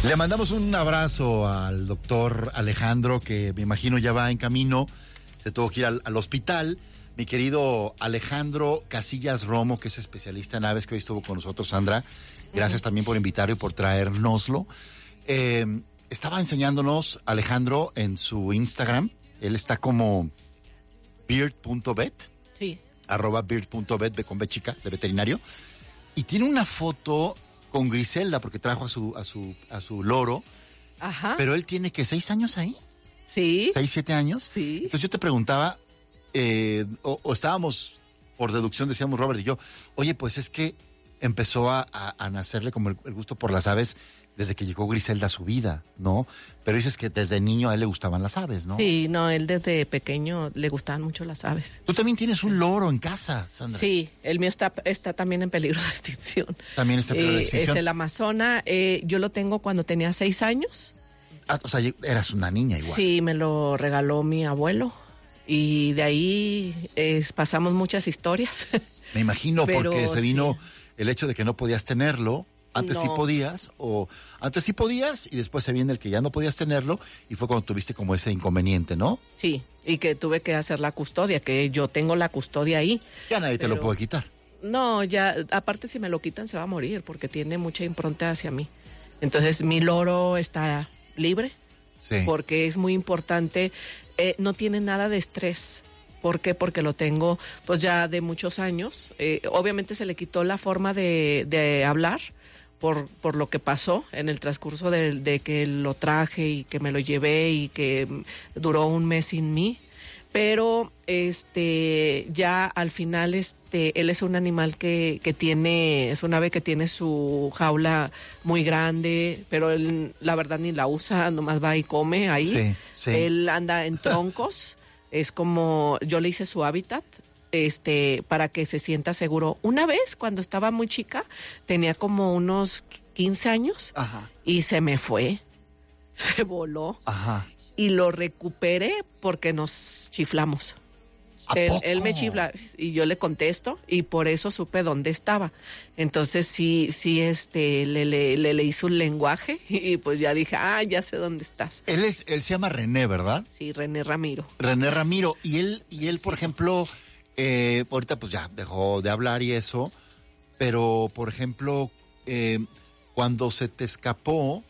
Le mandamos un abrazo al doctor Alejandro, que me imagino ya va en camino, se tuvo que ir al hospital. Mi querido Alejandro Casillas Romo, que es especialista en aves, que hoy estuvo con nosotros, Sandra. Gracias también por invitarlo y por traérnoslo. Estaba enseñándonos, Alejandro, en su Instagram. Él está como beard.vet. Sí. @beard.vet, con B chica, de veterinario. Y tiene una foto con Griselda, porque trajo a su loro. Ajá. Pero él tiene, ¿qué? ¿6 años ahí? Sí. 6, 7 años. Sí. Entonces yo te preguntaba, o estábamos, por deducción decíamos Robert y yo, oye, pues es que empezó a nacerle como el gusto por las aves desde que llegó Griselda a su vida, ¿no? Pero dices que desde niño a él le gustaban las aves, ¿no? Sí, no, él desde pequeño le gustaban mucho las aves. Tú también tienes un loro en casa, Sandra. Sí, el mío está también en peligro de extinción. También está en peligro de extinción. Es el Amazona. Yo lo tengo cuando tenía 6 años. Ah, o sea, eras una niña igual. Sí, me lo regaló mi abuelo. Y de ahí pasamos muchas historias. Me imagino, pero porque se vino sí. El hecho de que no podías tenerlo. Antes No. sí podías, antes sí podías, y después se viene el que ya no podías tenerlo, y fue cuando tuviste como ese inconveniente, ¿no? Sí, y que tuve que hacer la custodia, que yo tengo la custodia ahí. Ya nadie te lo puede quitar. No, ya, aparte si me lo quitan se va a morir, porque tiene mucha impronta hacia mí. Entonces mi loro está libre, Sí. porque es muy importante, no tiene nada de estrés. ¿Por qué? Porque lo tengo pues ya de muchos años. Obviamente se le quitó la forma de hablar por lo que pasó en el transcurso de que lo traje y que me lo llevé y que duró un mes sin mí. Pero ya al final él es un animal que tiene, es un ave que tiene su jaula muy grande, pero él la verdad ni la usa, nomás va y come ahí. Sí, sí. Él anda en troncos, es como, yo le hice su hábitat, para que se sienta seguro. Una vez, cuando estaba muy chica, tenía como unos 15 años, Ajá. y se me fue, se voló. Ajá. Y lo recuperé porque nos chiflamos. ¿A Él poco? me chifla y yo le contesto y por eso supe dónde estaba. Entonces sí, le hice un lenguaje y pues ya dije, ya sé dónde estás. Él se llama René, ¿verdad? Sí, René Ramiro. René Ramiro. Y él, por ejemplo, ahorita pues ya dejó de hablar y eso, pero por ejemplo, cuando se te escapó,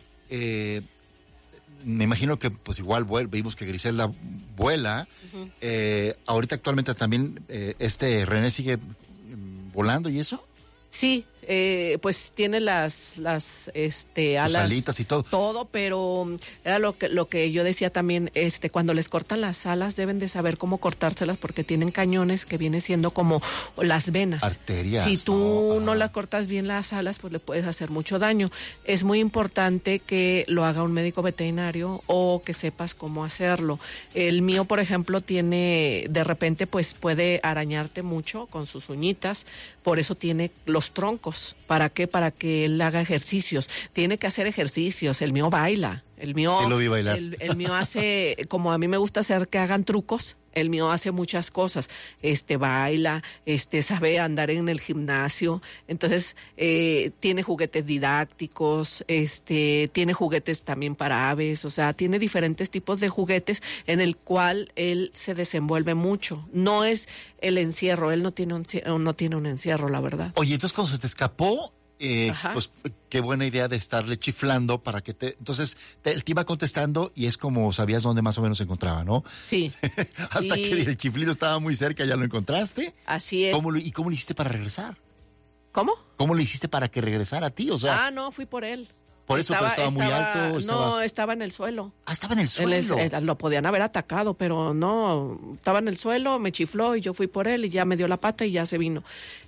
me imagino que pues igual vimos que Griselda vuela. Uh-huh. Ahorita actualmente también René sigue volando y eso. Sí, pues tiene las alas, alitas y todo. Todo, pero era lo que yo decía también, cuando les cortan las alas deben de saber cómo cortárselas porque tienen cañones que viene siendo como las venas. Arterias. Si tú no las cortas bien las alas, pues le puedes hacer mucho daño. Es muy importante que lo haga un médico veterinario o que sepas cómo hacerlo. El mío, por ejemplo, de repente pues puede arañarte mucho con sus uñitas, por eso tiene los troncos. ¿Para qué? Para que él haga ejercicios. Tiene que hacer ejercicios. El mío baila. El mío, sí, lo vi bailar. El mío hace, como a mí me gusta hacer que hagan trucos, el mío hace muchas cosas. Baila, sabe andar en el gimnasio. Entonces, tiene juguetes didácticos, tiene juguetes también para aves. O sea, tiene diferentes tipos de juguetes en el cual él se desenvuelve mucho. No es el encierro, él no tiene un encierro, la verdad. Oye, entonces cuando se te escapó, pues qué buena idea de estarle chiflando para que entonces él te iba contestando y es como sabías dónde más o menos se encontraba, ¿no? Sí. Hasta que el chiflido estaba muy cerca, ya lo encontraste. Así es. ¿Cómo lo hiciste para regresar? ¿Cómo? ¿Cómo lo hiciste para que regresara a ti? O sea, no, fui por él. Por eso estaba muy alto. No, estaba en el suelo. Estaba en el suelo. Lo podían haber atacado, pero no, estaba en el suelo, me chifló y yo fui por él y ya me dio la pata y ya se vino.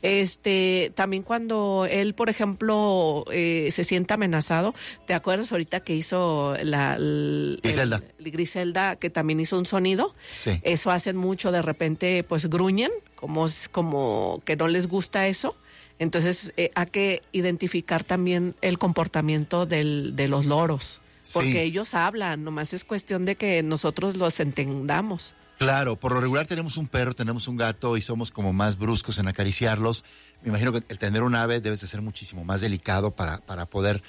También cuando él, por ejemplo, se siente amenazado, ¿te acuerdas ahorita que hizo Griselda? Griselda, que también hizo un sonido. Sí. Eso hacen mucho, de repente, pues gruñen, como que no les gusta eso. Entonces hay que identificar también el comportamiento de los loros, porque sí. Ellos hablan, nomás es cuestión de que nosotros los entendamos. Claro, por lo regular tenemos un perro, tenemos un gato y somos como más bruscos en acariciarlos. Me imagino que el tener un ave debes de ser muchísimo más delicado para poder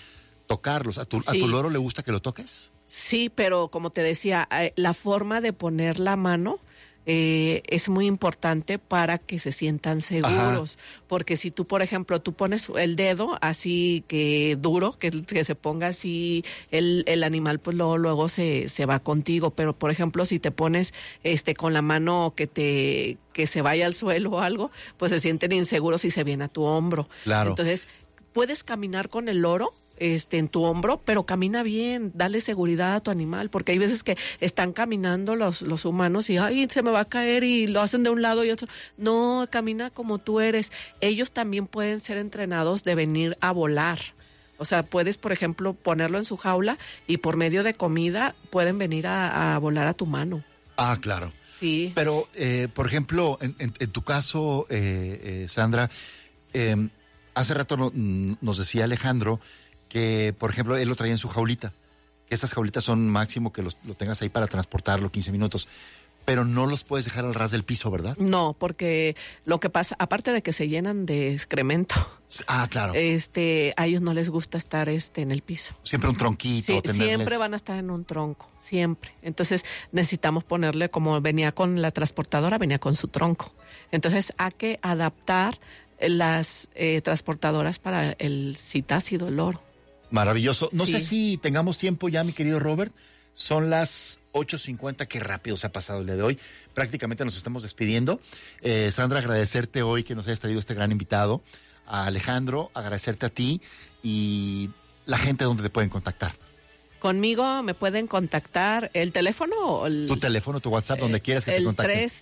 tocarlos. ¿A tu loro le gusta que lo toques? Sí, pero como te decía, la forma de poner la mano es muy importante para que se sientan seguros. Ajá. Porque si tú, por ejemplo, tú pones el dedo así que duro, que se ponga así, el animal pues luego se va contigo. Pero, por ejemplo, si te pones con la mano que se vaya al suelo o algo, pues se sienten inseguros y se viene a tu hombro. Claro. Entonces, puedes caminar con el loro en tu hombro, pero camina bien, dale seguridad a tu animal, porque hay veces que están caminando los humanos y ay, se me va a caer y lo hacen de un lado y otro. No, camina como tú eres. Ellos también pueden ser entrenados de venir a volar. O sea, puedes, por ejemplo, ponerlo en su jaula y por medio de comida pueden venir a volar a tu mano. Ah, claro. Sí. Pero, por ejemplo, en tu caso, Sandra, hace rato nos decía Alejandro que, por ejemplo, él lo traía en su jaulita. Estas jaulitas son máximo que lo tengas ahí para transportarlo 15 minutos. Pero no los puedes dejar al ras del piso, ¿verdad? No, porque lo que pasa, aparte de que se llenan de excremento. Ah, claro. A ellos no les gusta estar en el piso. Siempre un tronquito. Sí, siempre van a estar en un tronco, siempre. Entonces necesitamos ponerle, como venía con la transportadora, venía con su tronco. Entonces hay que adaptar las transportadoras para el citácido, el loro. Maravilloso. No sé si tengamos tiempo ya, mi querido Robert. Son las 8:50, qué rápido se ha pasado el día de hoy. Prácticamente nos estamos despidiendo. Sandra, agradecerte hoy que nos hayas traído este gran invitado. A Alejandro, agradecerte a ti y la gente donde te pueden contactar. Conmigo me pueden contactar el teléfono. Tu teléfono, tu WhatsApp, donde quieras que te contacten. El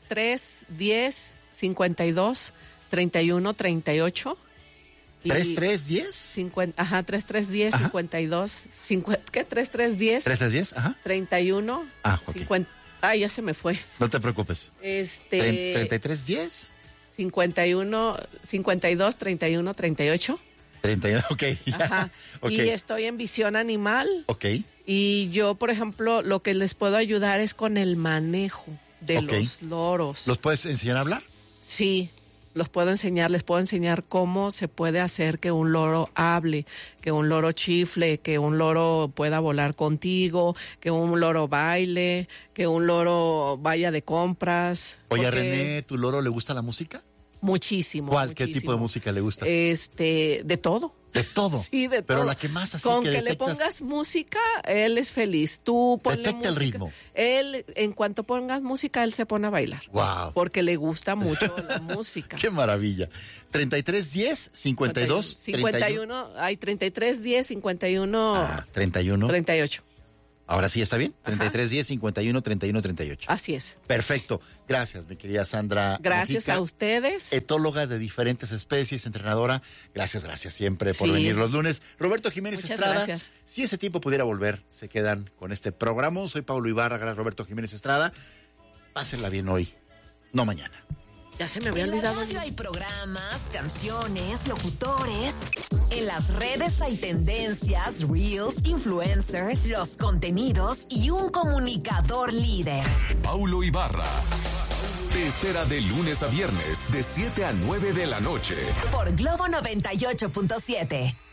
3310-52-3138. 3310 ajá, 3310 ajá. 52 ¿qué? 3310 3310, ajá. 31 okay. 50. Ay, ya se me fue. No te preocupes. 3310 51 52 31 38. 31, ok. Ajá. Okay. Y estoy en Visión Animal. Ok. Y yo, por ejemplo, lo que les puedo ayudar es con el manejo de los loros. ¿Los puedes enseñar a hablar? Sí. Les puedo enseñar cómo se puede hacer que un loro hable, que un loro chifle, que un loro pueda volar contigo, que un loro baile, que un loro vaya de compras. Oye, René, ¿tu loro le gusta la música? Muchísimo. ¿Cuál? Muchísimo. ¿Qué tipo de música le gusta? De todo. ¿De todo? Sí, de todo. Pero la que más así con que le pongas música, él es feliz. Tú ponle detecta música. El ritmo. Él, en cuanto pongas música, él se pone a bailar. Wow. Porque le gusta mucho la música. Qué maravilla. 3310 52 51. Hay 3310 51 31 38. Ahora sí, ¿está bien? 3310 51 31 38. Así es. Perfecto. Gracias, mi querida Sandra. Gracias Mojica, a ustedes. Etóloga de diferentes especies, entrenadora. Gracias siempre por venir los lunes. Roberto Jiménez Muchas Estrada. Gracias. Si ese tiempo pudiera volver, se quedan con este programa. Soy Pablo Ibarra, gracias Roberto Jiménez Estrada. Pásenla bien hoy, no mañana. Ya se me había olvidado. En la radio hay programas, canciones, locutores. En las redes hay tendencias, reels, influencers, los contenidos y un comunicador líder. Paulo Ibarra te espera de lunes a viernes de 7 a 9 de la noche. Por Globo 98.7.